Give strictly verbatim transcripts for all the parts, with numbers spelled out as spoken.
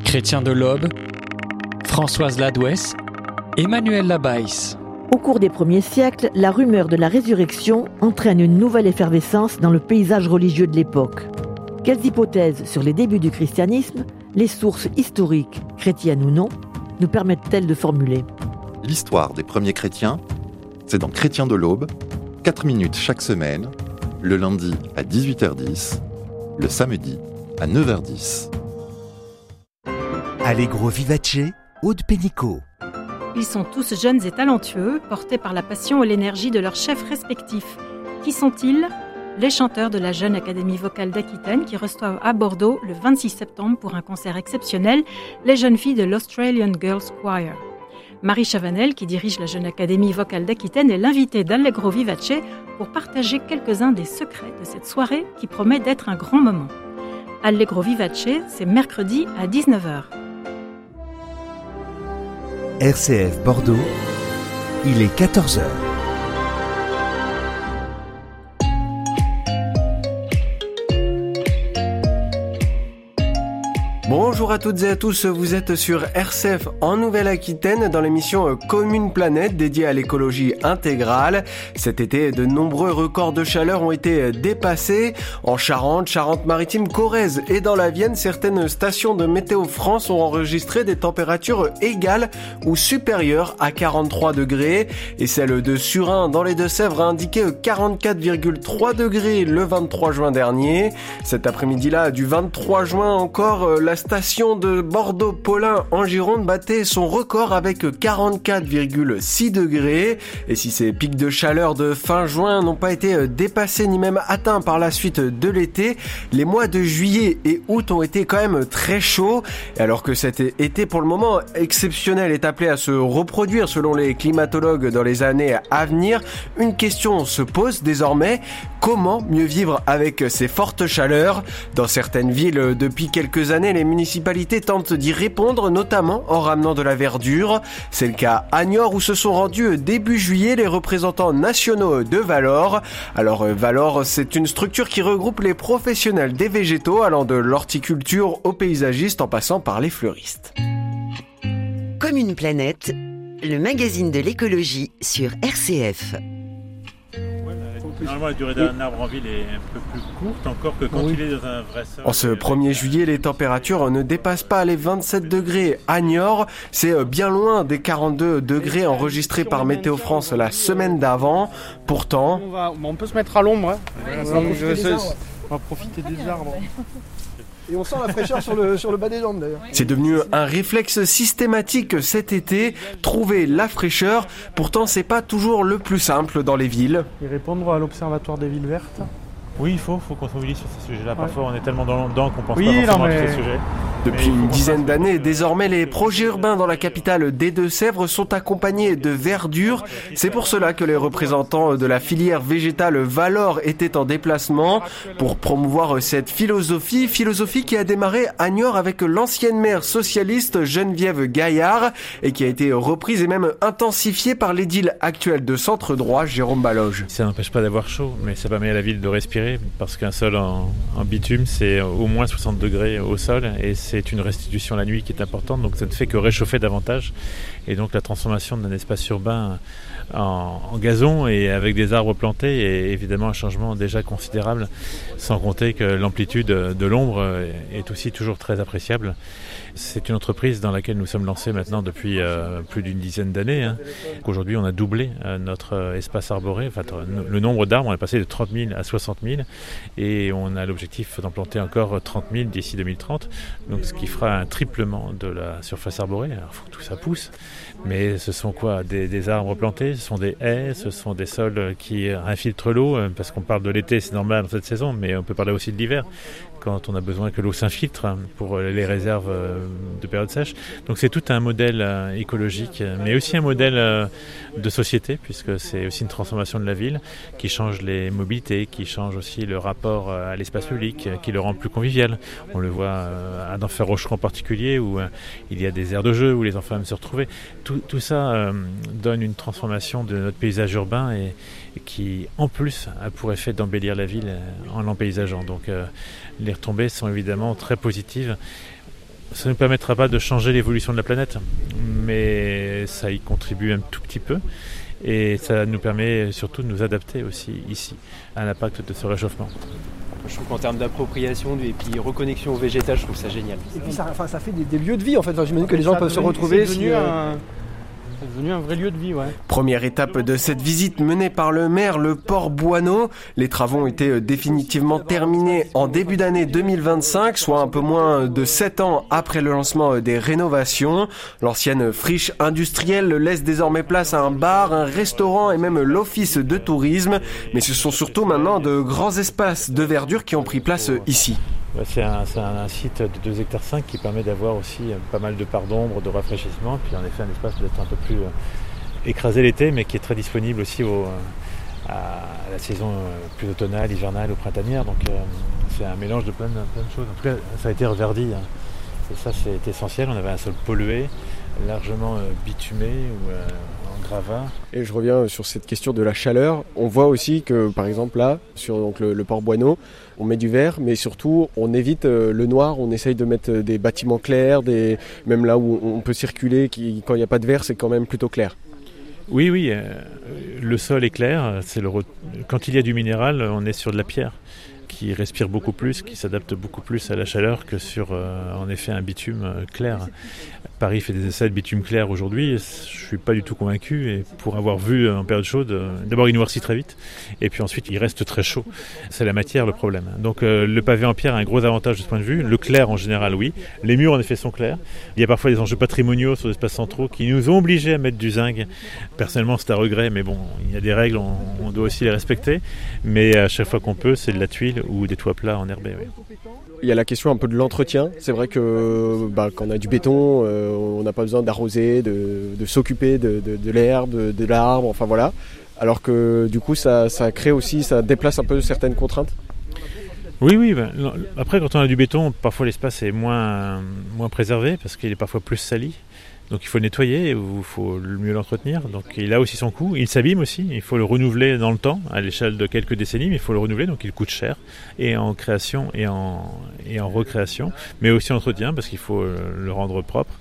Chrétien de l'Aube, Françoise Ladouès, Emmanuel Labaisse. Au cours des premiers siècles, la rumeur de la résurrection entraîne une nouvelle effervescence dans le paysage religieux de l'époque. Quelles hypothèses sur les débuts du christianisme, les sources historiques, chrétiennes ou non, nous permettent-elles de formuler ? L'histoire des premiers chrétiens, c'est dans Chrétien de l'Aube, quatre minutes chaque semaine, le lundi à dix-huit heures dix, le samedi à neuf heures dix. Allegro vivace, Aude Pénicaud. Ils sont tous jeunes et talentueux, portés par la passion et l'énergie de leurs chefs respectifs. Qui sont-ils ? Les chanteurs de la Jeune Académie Vocale d'Aquitaine qui reçoivent à Bordeaux le vingt-six septembre pour un concert exceptionnel les jeunes filles de l'Australian Girls Choir. Marie Chavanel, qui dirige la Jeune Académie Vocale d'Aquitaine, est l'invitée d'Allegro Vivace pour partager quelques-uns des secrets de cette soirée qui promet d'être un grand moment. Allegro Vivace, c'est mercredi à dix-neuf heures. R C F Bordeaux, il est quatorze heures. Bonjour à toutes et à tous, vous êtes sur R C F en Nouvelle-Aquitaine dans l'émission Commune Planète dédiée à l'écologie intégrale. Cet été, de nombreux records de chaleur ont été dépassés. En Charente, Charente-Maritime, Corrèze et dans la Vienne, certaines stations de Météo France ont enregistré des températures égales ou supérieures à quarante-trois degrés. Et celle de Surin dans les Deux-Sèvres a indiqué quarante-quatre virgule trois degrés le vingt-trois juin dernier. Cet après-midi-là, du vingt-trois juin encore, la station de Bordeaux-Paulin en Gironde battait son record avec quarante-quatre virgule six degrés. Et si ces pics de chaleur de fin juin n'ont pas été dépassés ni même atteints par la suite de l'été, les mois de juillet et août ont été quand même très chauds. Et alors que cet été pour le moment exceptionnel est appelé à se reproduire selon les climatologues dans les années à venir, une question se pose désormais: comment mieux vivre avec ces fortes chaleurs ? Dans certaines villes, depuis quelques années, les municipalités tentent d'y répondre, notamment en ramenant de la verdure. C'est le cas à Niort où se sont rendus début juillet les représentants nationaux de Valor. Alors Valor, c'est une structure qui regroupe les professionnels des végétaux allant de l'horticulture aux paysagistes en passant par les fleuristes. Comme une planète, le magazine de l'écologie sur R C F. Normalement, la durée d'un arbre en ville est un peu plus courte encore que quand oui. il est dans un vrai sol. En ce premier juillet, les températures ne dépassent pas les vingt-sept degrés à Niort. C'est bien loin des quarante-deux degrés enregistrés par Météo France la semaine d'avant. Pourtant... On, va, on peut se mettre à l'ombre. Hein. Ouais, on, va profiter on va profiter des arbres. Et on sent la fraîcheur sur le, sur le bas des jambes d'ailleurs. C'est devenu un réflexe systématique cet été, trouver la fraîcheur. Pourtant, c'est pas toujours le plus simple dans les villes. Et répondre à l'Observatoire des villes vertes. Oui, il faut, faut qu'on se mobilise sur ces sujets-là. Ouais. Parfois, on est tellement dans dedans qu'on pense oui, pas forcément non, mais... à tous ces sujets. Depuis une dizaine d'années, désormais, les projets urbains dans la capitale des Deux-Sèvres sont accompagnés de verdure. C'est pour cela que les représentants de la filière végétale Valor étaient en déplacement pour promouvoir cette philosophie, philosophie qui a démarré à Niort avec l'ancienne maire socialiste Geneviève Gaillard et qui a été reprise et même intensifiée par l'édile actuel de centre droit, Jérôme Baloge. Ça n'empêche pas d'avoir chaud, mais ça permet à la ville de respirer parce qu'un sol en, en bitume, c'est au moins soixante degrés au sol et c'est une restitution la nuit qui est importante, donc ça ne fait que réchauffer davantage. Et donc la transformation d'un espace urbain en, en gazon et avec des arbres plantés est évidemment un changement déjà considérable, sans compter que l'amplitude de l'ombre est aussi toujours très appréciable. C'est une entreprise dans laquelle nous sommes lancés maintenant depuis euh, plus d'une dizaine d'années. Hein. Aujourd'hui, on a doublé euh, notre euh, espace arboré. Enfin, le nombre d'arbres, on est passé de trente mille à soixante mille et on a l'objectif d'en planter encore trente mille d'ici deux mille trente. Donc, ce qui fera un triplement de la surface arborée. Alors, il faut que tout ça pousse. Mais ce sont quoi ? Des, des arbres plantés, ce sont des haies, ce sont des sols qui infiltrent l'eau, parce qu'on parle de l'été, c'est normal dans cette saison, mais on peut parler aussi de l'hiver, quand on a besoin que l'eau s'infiltre pour les réserves de période sèche. Donc c'est tout un modèle écologique, mais aussi un modèle de société, puisque c'est aussi une transformation de la ville qui change les mobilités, qui change aussi le rapport à l'espace public, qui le rend plus convivial. On le voit à Denfert-Rochereau en particulier, où il y a des aires de jeu, où les enfants aiment se retrouver. Tout, tout ça euh, donne une transformation de notre paysage urbain et, et qui, en plus, a pour effet d'embellir la ville en l'empaysageant. Donc euh, les retombées sont évidemment très positives. Ça ne nous permettra pas de changer l'évolution de la planète, mais ça y contribue un tout petit peu. Et ça nous permet surtout de nous adapter aussi ici à l'impact de ce réchauffement. Je trouve qu'en termes d'appropriation et puis reconnexion au végétal, je trouve ça génial. Et puis ça, enfin, ça fait des, des lieux de vie en fait. Enfin, j'imagine que les gens peuvent se retrouver. C'est devenu, si, euh... un... c'est devenu un vrai lieu de vie, ouais. Première étape de cette visite menée par le maire, le port Boineau. Les travaux ont été définitivement terminés en début d'année deux mille vingt-cinq, soit un peu moins de sept ans après le lancement des rénovations. L'ancienne friche industrielle laisse désormais place à un bar, un restaurant et même l'office de tourisme. Mais ce sont surtout maintenant de grands espaces de verdure qui ont pris place ici. C'est un, c'est un site de deux hectares cinq qui permet d'avoir aussi pas mal de parts d'ombre, de rafraîchissement, puis en effet un espace peut-être un peu plus euh, écrasé l'été, mais qui est très disponible aussi au, à la saison plus automnale, hivernale ou printanière. Donc euh, c'est un mélange de plein de, plein de choses. En tout cas, ça a été reverdi, hein. Et ça c'est essentiel. On avait un sol pollué, largement euh, bitumé ou euh, en gravat. Et je reviens sur cette question de la chaleur. On voit aussi que, par exemple là, sur donc, le, le port Boineau, on met du vert, mais surtout on évite euh, le noir. On essaye de mettre des bâtiments clairs, des... même là où on peut circuler, qui, quand il n'y a pas de vert, c'est quand même plutôt clair. Oui, oui, euh, le sol est clair. C'est le re... Quand il y a du minéral, on est sur de la pierre qui respire beaucoup plus, qui s'adapte beaucoup plus à la chaleur que sur, euh, en effet, un bitume euh, clair. Paris fait des essais de bitume clair aujourd'hui, je ne suis pas du tout convaincu, et pour avoir vu en période chaude, euh, d'abord il noircit très vite, et puis ensuite il reste très chaud. C'est la matière le problème. Donc euh, le pavé en pierre a un gros avantage de ce point de vue, le clair en général oui, les murs en effet sont clairs. Il y a parfois des enjeux patrimoniaux sur les espaces centraux qui nous ont obligés à mettre du zinc. Personnellement c'est à regret, mais bon, il y a des règles, on, on doit aussi les respecter, mais à chaque fois qu'on peut, c'est de la tuile ou des toits plats enherbés. Oui. Il y a la question un peu de l'entretien. C'est vrai que bah, quand on a du béton, euh, on n'a pas besoin d'arroser, de, de s'occuper de, de, de l'herbe, de, de l'arbre, enfin voilà. Alors que du coup, ça, ça crée aussi, ça déplace un peu certaines contraintes. Oui, oui. Ben, après, quand on a du béton, parfois l'espace est moins, moins préservé parce qu'il est parfois plus sali. Donc il faut le nettoyer, il faut mieux l'entretenir. Donc il a aussi son coût. Il s'abîme aussi. Il faut le renouveler dans le temps, à l'échelle de quelques décennies, mais il faut le renouveler. Donc il coûte cher, et en création et en, et en recréation, mais aussi en entretien parce qu'il faut le rendre propre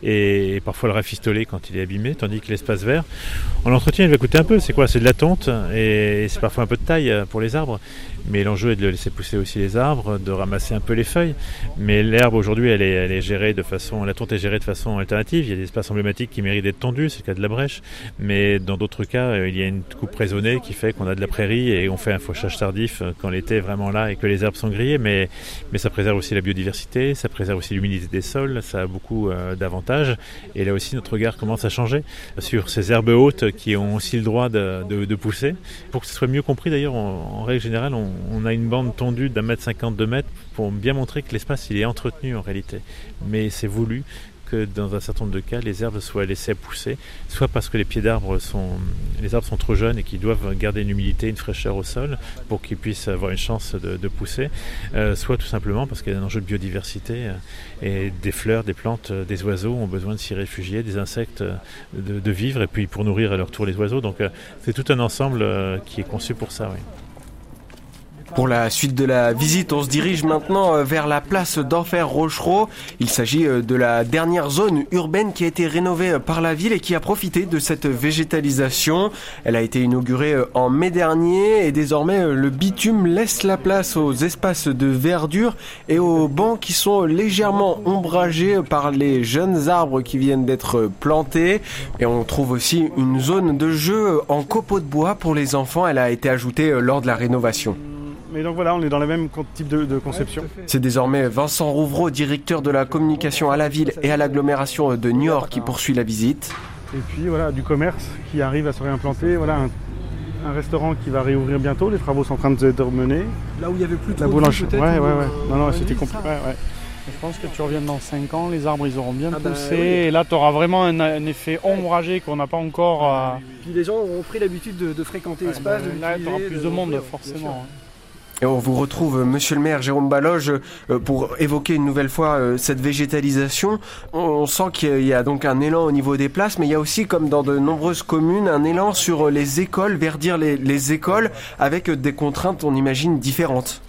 et parfois le rafistoler quand il est abîmé. Tandis que l'espace vert, en entretien, il va coûter un peu. C'est quoi ? C'est de la tonte et c'est parfois un peu de taille pour les arbres. Mais l'enjeu est de laisser pousser aussi les arbres, de ramasser un peu les feuilles. Mais l'herbe aujourd'hui, elle est, elle est gérée de façon, la tonte est gérée de façon alternative. Il y a des espaces emblématiques qui méritent d'être tondus, c'est le cas de la Brèche. Mais dans d'autres cas, il y a une coupe raisonnée qui fait qu'on a de la prairie et on fait un fauchage tardif quand l'été est vraiment là et que les herbes sont grillées. Mais, mais ça préserve aussi la biodiversité, ça préserve aussi l'humidité des sols, ça a beaucoup euh, d'avantages. Et là aussi, notre regard commence à changer sur ces herbes hautes qui ont aussi le droit de, de, de pousser. Pour que ce soit mieux compris d'ailleurs, en, en règle générale, on On a une bande tendue d'un mètre cinquante, deux mètres pour bien montrer que l'espace il est entretenu en réalité. Mais c'est voulu que dans un certain nombre de cas, les herbes soient laissées pousser, soit parce que les pieds d'arbres sont, les arbres sont trop jeunes et qu'ils doivent garder une humidité, une fraîcheur au sol pour qu'ils puissent avoir une chance de, de pousser, euh, soit tout simplement parce qu'il y a un enjeu de biodiversité euh, et des fleurs, des plantes, euh, des oiseaux ont besoin de s'y réfugier, des insectes euh, de, de vivre et puis pour nourrir à leur tour les oiseaux. Donc euh, c'est tout un ensemble euh, qui est conçu pour ça. Oui. Pour la suite de la visite, on se dirige maintenant vers la place d'Enfer Rochereau. Il s'agit de la dernière zone urbaine qui a été rénovée par la ville et qui a profité de cette végétalisation. Elle a été inaugurée en mai dernier et désormais le bitume laisse la place aux espaces de verdure et aux bancs qui sont légèrement ombragés par les jeunes arbres qui viennent d'être plantés. Et on trouve aussi une zone de jeu en copeaux de bois pour les enfants. Elle a été ajoutée lors de la rénovation. Mais donc voilà, on est dans le même type de, de conception. C'est désormais Vincent Rouvreau, directeur de la communication à la ville et à l'agglomération de Niort, qui poursuit la visite. Et puis voilà, du commerce qui arrive à se réimplanter. Voilà, un, un restaurant qui va réouvrir bientôt. Les travaux sont en train d'être menés. Là où il n'y avait plus de la boulangerie. Ouais, ouais, ouais. Non, non, c'était compliqué. Ouais, ouais. Je pense que tu reviens dans cinq ans, les arbres ils auront bien ah bah, poussé. Oui. Et là, tu auras vraiment un, un effet ombragé qu'on n'a pas encore. Euh... Puis les gens ont pris l'habitude de, de fréquenter l'espace. Ouais, de là, tu auras plus de, de monde, ouvrir, forcément. Et on vous retrouve, monsieur le maire Jérôme Baloge, pour évoquer une nouvelle fois cette végétalisation. On sent qu'il y a donc un élan au niveau des places, mais il y a aussi, comme dans de nombreuses communes, un élan sur les écoles, verdir les, les écoles, avec des contraintes, on imagine, différentes.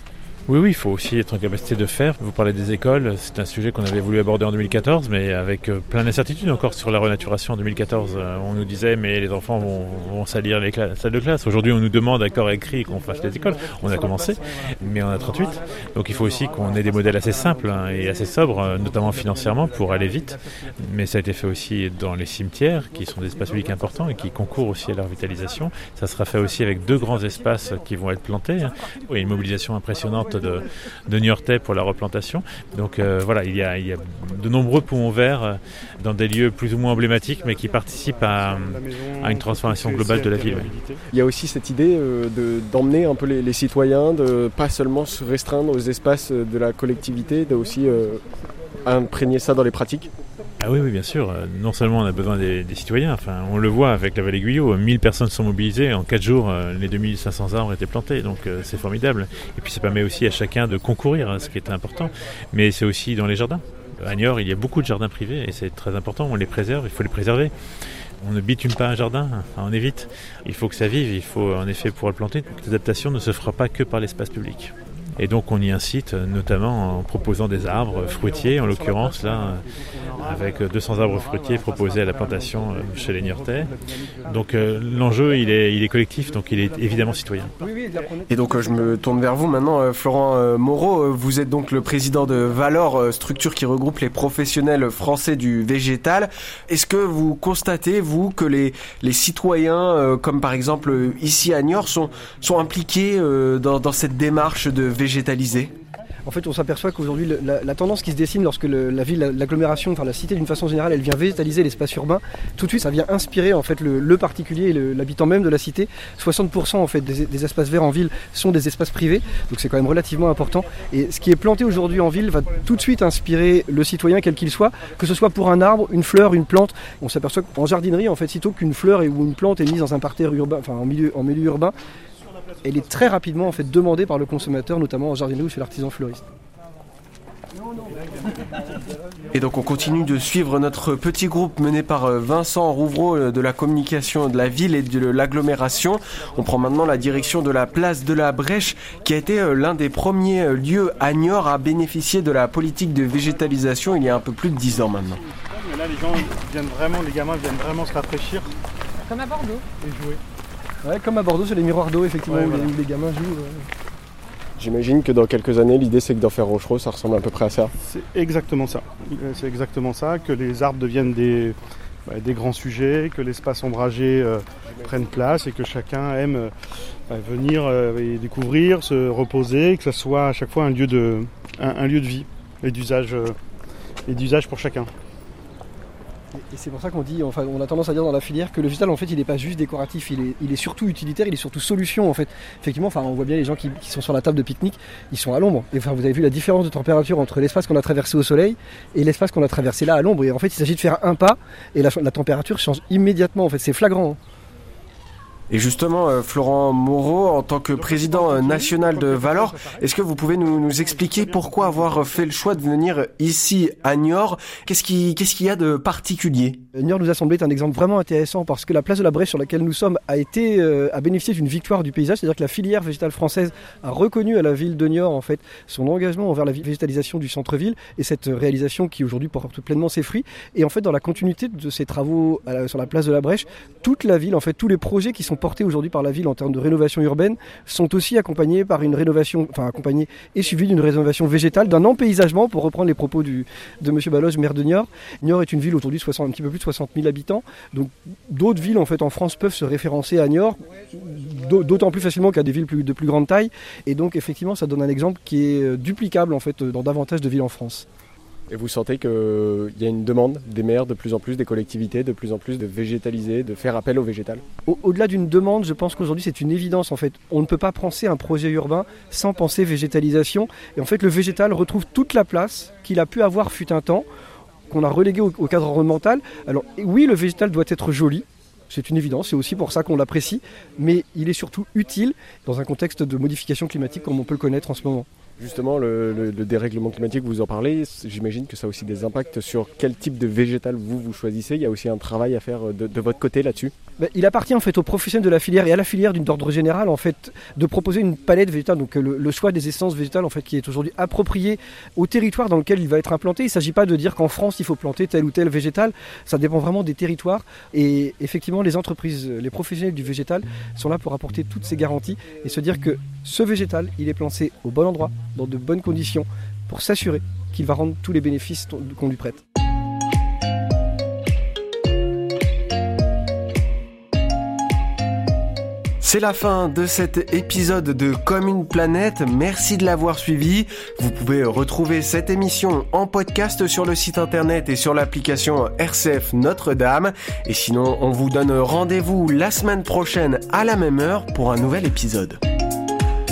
Oui, oui, il faut aussi être en capacité de faire. Vous parlez des écoles, c'est un sujet qu'on avait voulu aborder en deux mille quatorze, mais avec plein d'incertitudes encore sur la renaturation en deux mille quatorze. On nous disait, mais les enfants vont, vont salir les cla- salles de classe. Aujourd'hui, on nous demande à corps écrit qu'on fasse les écoles. On a commencé, mais on a trente-huit. Donc il faut aussi qu'on ait des modèles assez simples hein, et assez sobres, notamment financièrement, pour aller vite. Mais ça a été fait aussi dans les cimetières, qui sont des espaces publics importants et qui concourent aussi à la revitalisation. Ça sera fait aussi avec deux grands espaces qui vont être plantés. Il y a une mobilisation impressionnante de, de Niortais pour la replantation. Donc euh, voilà, il y, a, il y a de nombreux poumons verts dans des lieux plus ou moins emblématiques, mais qui participent à, à une transformation globale de la ville. Il y a aussi cette idée euh, de, d'emmener un peu les, les citoyens, de pas seulement se restreindre aux espaces de la collectivité, de aussi euh, imprégner ça dans les pratiques. Ah oui, oui, bien sûr. Non seulement on a besoin des, des citoyens, enfin, on le voit avec la vallée Guyot, mille personnes sont mobilisées, en quatre jours, les deux mille cinq cents arbres étaient plantés, donc euh, c'est formidable. Et puis ça permet aussi à chacun de concourir, hein, ce qui est important, mais c'est aussi dans les jardins. À Niort, il y a beaucoup de jardins privés et c'est très important, on les préserve, il faut les préserver. On ne bitume pas un jardin, enfin, on évite. Il faut que ça vive, il faut en effet pouvoir le planter. Donc l'adaptation ne se fera pas que par l'espace public. Et donc on y incite, notamment en proposant des arbres fruitiers, en l'occurrence là, avec deux cents arbres fruitiers proposés à la plantation chez les Niortais. Donc euh, l'enjeu il est, il est collectif, donc il est évidemment citoyen. Et donc je me tourne vers vous maintenant, Florent Moreau, vous êtes donc le président de Valor, structure qui regroupe les professionnels français du végétal. Est-ce que vous constatez, vous, que les, les citoyens, comme par exemple ici à Niort, sont, sont impliqués dans, dans cette démarche de végétalisation ? Végétalisé. En fait, on s'aperçoit qu'aujourd'hui, la, la tendance qui se dessine lorsque le, la ville, l'agglomération, enfin la cité d'une façon générale, elle vient végétaliser l'espace urbain, tout de suite, ça vient inspirer en fait le, le particulier et le, l'habitant même de la cité. soixante pour cent en fait des, des espaces verts en ville sont des espaces privés, donc c'est quand même relativement important. Et ce qui est planté aujourd'hui en ville va tout de suite inspirer le citoyen, quel qu'il soit, que ce soit pour un arbre, une fleur, une plante. On s'aperçoit qu'en jardinerie, en fait, sitôt qu'une fleur ou une plante est mise dans un parterre urbain, enfin en milieu, en milieu urbain, elle est très rapidement en fait demandée par le consommateur, notamment en jardinerie ou chez l'artisan fleuriste. Et donc on continue de suivre notre petit groupe mené par Vincent Rouvreau de la communication de la ville et de l'agglomération. On prend maintenant la direction de la place de la Brèche, qui a été l'un des premiers lieux à Niort à bénéficier de la politique de végétalisation il y a un peu plus de dix ans maintenant. Mais là les gens viennent vraiment, les gamins viennent vraiment se rafraîchir. Comme à Bordeaux. Et jouer. Ouais, comme à Bordeaux, c'est les miroirs d'eau, effectivement, ouais, où, voilà. les, où les gamins jouent. Ouais. J'imagine que dans quelques années, l'idée c'est que d'Enfer Rochereau, ça ressemble à peu près à ça. C'est exactement ça. C'est exactement ça, que les arbres deviennent des, bah, des grands sujets, que l'espace ombragé euh, prenne place et que chacun aime euh, bah, venir euh, et découvrir, se reposer, que ce soit à chaque fois un lieu de, un, un lieu de vie et d'usage, euh, et d'usage pour chacun. Et c'est pour ça qu'on dit, enfin, on a tendance à dire dans la filière que le végétal, en fait, il n'est pas juste décoratif, il est, il est surtout utilitaire, il est surtout solution, en fait. Effectivement, enfin, on voit bien les gens qui, qui sont sur la table de pique-nique, ils sont à l'ombre. Et enfin, vous avez vu la différence de température entre l'espace qu'on a traversé au soleil et l'espace qu'on a traversé là à l'ombre. Et en fait, il s'agit de faire un pas et la, la température change immédiatement. En fait, c'est flagrant. Et justement, Florent Moreau, en tant que président national de Valor, est-ce que vous pouvez nous, nous expliquer pourquoi avoir fait le choix de venir ici à Niort ? Qu'est-ce qui, qu'est-ce qu'il y a de particulier ? Niort nous a semblé être un exemple vraiment intéressant parce que la place de la Brèche sur laquelle nous sommes a été euh, a bénéficié d'une victoire du paysage, c'est-à-dire que la filière végétale française a reconnu à la ville de Niort en fait son engagement envers la végétalisation du centre-ville et cette réalisation qui aujourd'hui porte pleinement ses fruits. Et en fait, dans la continuité de ces travaux à la, sur la place de la Brèche, toute la ville, en fait, tous les projets qui sont portés aujourd'hui par la ville en termes de rénovation urbaine sont aussi accompagnés par une rénovation, enfin accompagnés et suivis d'une rénovation végétale, d'un empaysagement, pour reprendre les propos du, de M. Baloge, maire de Niort. Niort est une ville aujourd'hui de soixante, un petit peu plus de soixante mille habitants, donc d'autres villes en fait en France peuvent se référencer à Niort, d'autant plus facilement qu'à des villes plus, de plus grande taille, et donc effectivement ça donne un exemple qui est duplicable en fait dans davantage de villes en France. Et vous sentez qu'il y a une demande des maires de plus en plus, des collectivités de plus en plus de végétaliser, de faire appel au végétal ? Au- Au-delà d'une demande, je pense qu'aujourd'hui c'est une évidence en fait. On ne peut pas penser un projet urbain sans penser végétalisation. Et en fait le végétal retrouve toute la place qu'il a pu avoir fut un temps, qu'on a relégué au, au cadre environnemental. Alors oui, le végétal doit être joli. C'est une évidence, c'est aussi pour ça qu'on l'apprécie, mais il est surtout utile dans un contexte de modification climatique comme on peut le connaître en ce moment. Justement, le, le, le dérèglement climatique, vous en parlez, j'imagine que ça a aussi des impacts sur quel type de végétal vous, vous choisissez. Il y a aussi un travail à faire de, de votre côté là-dessus. Ben, il appartient en fait aux professionnels de la filière et à la filière d'une ordre général en fait, de proposer une palette végétale, donc le, le choix des essences végétales en fait, qui est aujourd'hui approprié au territoire dans lequel il va être implanté. Il ne s'agit pas de dire qu'en France il faut planter tel ou tel végétal, ça dépend vraiment des territoires. Et effectivement, les entreprises, les professionnels du végétal sont là pour apporter toutes ces garanties et se dire que ce végétal, il est planté au bon endroit, dans de bonnes conditions, pour s'assurer qu'il va rendre tous les bénéfices qu'on lui prête. C'est la fin de cet épisode de Comme une planète. Merci de l'avoir suivi. Vous pouvez retrouver cette émission en podcast sur le site internet et sur l'application R C F Notre-Dame. Et sinon, on vous donne rendez-vous la semaine prochaine à la même heure pour un nouvel épisode.